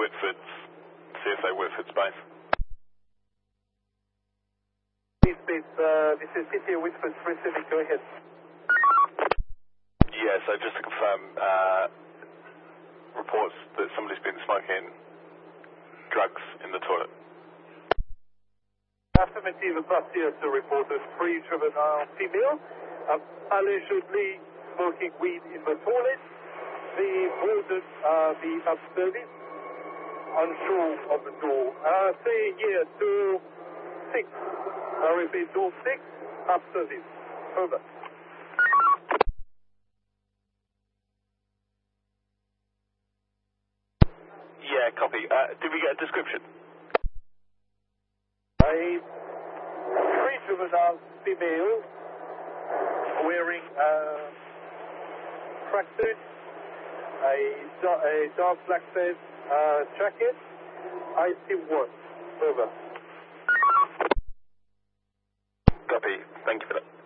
Whitford's, CSA Whitford's base. This is CSA Whitford, receiving, go ahead. Yeah, so just to confirm, reports that somebody's been smoking drugs in the toilet. Affirmative, passers reported 3 juvenile female, allegedly smoking weed in the toilet. They boarded the up service on shore of the door. Say here, door 6. I repeat, door 6, up service. Over. Yeah, copy. Did we get a description? A 3 juvenile female wearing tracksuit, a dark black set jacket. I see one. Over. Copy. Thank you for that.